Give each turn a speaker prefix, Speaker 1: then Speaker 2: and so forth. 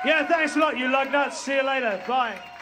Speaker 1: Yeah, thanks a lot, you lug nuts. See you later. Bye.